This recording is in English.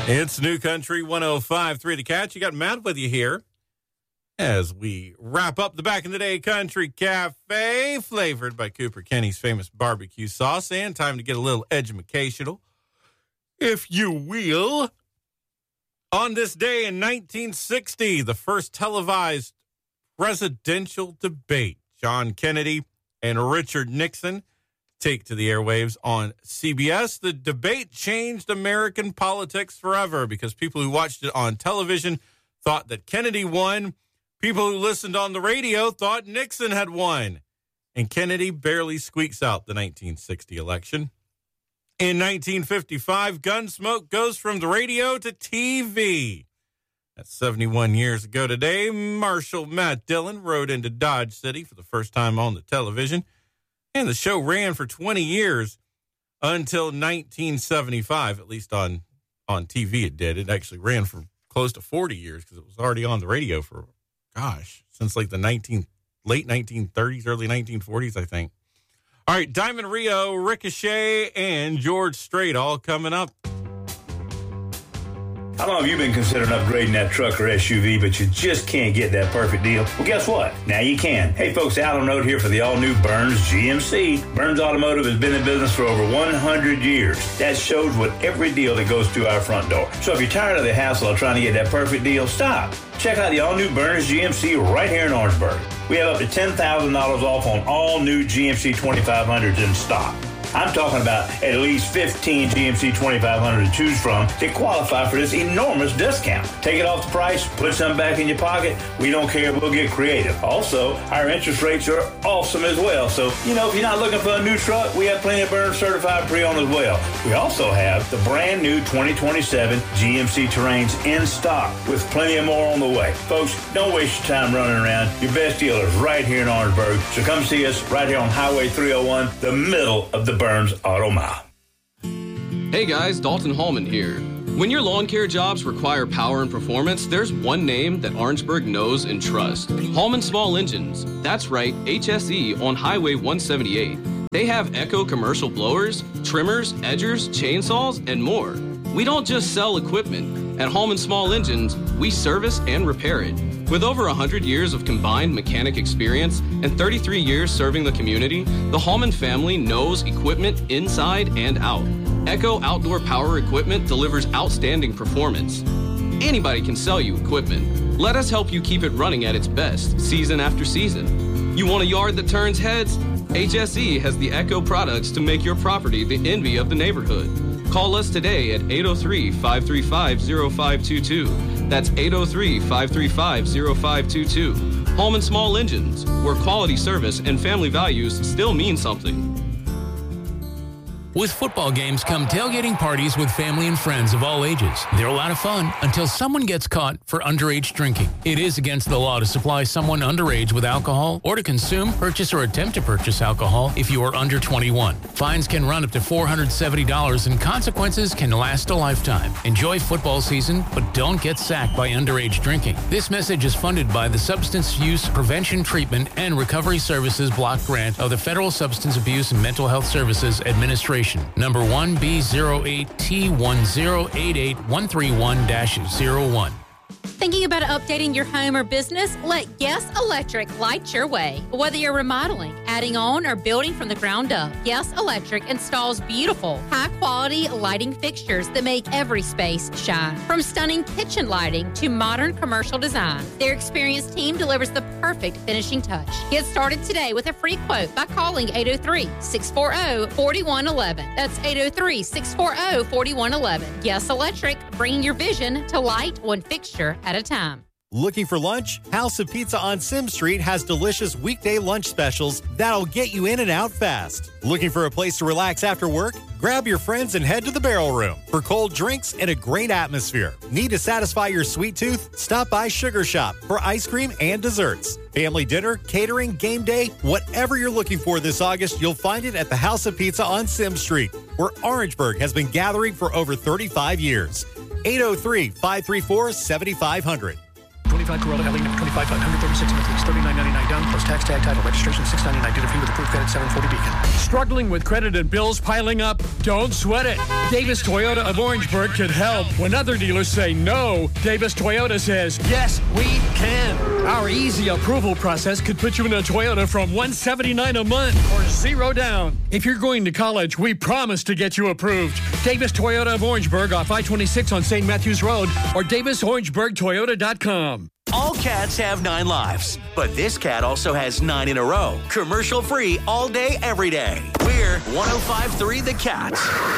It's New Country 105.3 The Catch. You got Matt with you here as we wrap up the Back in the Day Country Cafe, flavored by Cooper Kenny's famous barbecue sauce, and time to get a little educational, if you will. On this day in 1960, the first televised presidential debate, John Kennedy and Richard Nixon take to the airwaves on CBS. The debate changed American politics forever because people who watched it on television thought that Kennedy won. People who listened on the radio thought Nixon had won. And Kennedy barely squeaks out the 1960 election. In 1955, Gunsmoke goes from the radio to TV. That's 71 years ago today. Marshal Matt Dillon rode into Dodge City for the first time on the television. And the show ran for 20 years until 1975, at least on TV it did. It actually ran for close to 40 years because it was already on the radio for, since like the late 1930s, early 1940s, I think. All right, Diamond Rio, Ricochet, and George Strait all coming up. How long have you been considering upgrading that truck or SUV, but you just can't get that perfect deal? Well, guess what? Now you can. Hey, folks, Alan Road here for the all-new Burns GMC. Burns Automotive has been in business for over 100 years. That shows with every deal that goes through our front door. So if you're tired of the hassle of trying to get that perfect deal, stop. Check out the all-new Burns GMC right here in Orangeburg. We have up to $10,000 off on all new GMC 2500s in stock. I'm talking about at least 15 GMC 2500 to choose from to qualify for this enormous discount. Take it off the price, put some back in your pocket. We don't care. We'll get creative. Also, our interest rates are awesome as well. So, if you're not looking for a new truck, we have plenty of Burns certified pre-owned as well. We also have the brand new 2027 GMC Terrains in stock with plenty of more on the way. Folks, don't waste your time running around. Your best deal is right here in Orangeburg. So come see us right here on Highway 301, the middle of the Burns Auto Mile. Hey guys, Dalton Hallman here. When your lawn care jobs require power and performance, there's one name that Orangeburg knows and trusts. Hallman Small Engines. That's right, HSE on Highway 178. They have Echo commercial blowers, trimmers, edgers, chainsaws, and more. We don't just sell equipment. At Hallman Small Engines, we service and repair it. With over 100 years of combined mechanic experience and 33 years serving the community, the Hallman family knows equipment inside and out. Echo Outdoor Power Equipment delivers outstanding performance. Anybody can sell you equipment. Let us help you keep it running at its best, season after season. You want a yard that turns heads? HSE has the Echo products to make your property the envy of the neighborhood. Call us today at 803-535-0522. That's 803-535-0522. Hallman Small Engines, where quality service and family values still mean something. With football games come tailgating parties with family and friends of all ages. They're a lot of fun until someone gets caught for underage drinking. It is against the law to supply someone underage with alcohol or to consume, purchase, or attempt to purchase alcohol if you are under 21. Fines can run up to $470 and consequences can last a lifetime. Enjoy football season, but don't get sacked by underage drinking. This message is funded by the Substance Use Prevention, Treatment, and Recovery Services Block Grant of the Federal Substance Abuse and Mental Health Services Administration. Number 1B08T1088131-01. Thinking about updating your home or business? Let Guess Electric light your way. Whether you're remodeling, adding on, or building from the ground up, Guess Electric installs beautiful, high-quality lighting fixtures that make every space shine. From stunning kitchen lighting to modern commercial design, their experienced team delivers the perfect finishing touch. Get started today with a free quote by calling 803-640-4111. That's 803-640-4111. Guess Electric, bringing your vision to light one fixture at a time. Looking for lunch? House of Pizza on Sim Street has delicious weekday lunch specials that'll get you in and out fast. Looking for a place to relax after work? Grab your friends and head to the Barrel Room for cold drinks and a great atmosphere. Need to satisfy your sweet tooth? Stop by Sugar Shop for ice cream and desserts. Family dinner, catering, game day, whatever you're looking for this August, you'll find it at the House of Pizza on Sim Street, where Orangeburg has been gathering for over 35 years. 803-534-7500. 2025 Corolla LE 25 136 monthly, $39.99 down, plus tax, tag, title, registration, $6.99 due to fee with approved credit, 740 Beacon. Struggling with credit and bills piling up? Don't sweat it. Davis Toyota of Orangeburg could help. When other dealers say no, Davis Toyota says, yes, we can. Our easy approval process could put you in a Toyota from $179 a month or zero down. If you're going to college, we promise to get you approved. Davis Toyota of Orangeburg off I-26 on St. Matthews Road or DavisOrangeburgToyota.com. All cats have 9 lives, but this cat also has 9 in a row. Commercial free all day, every day. We're 105.3 The Cat.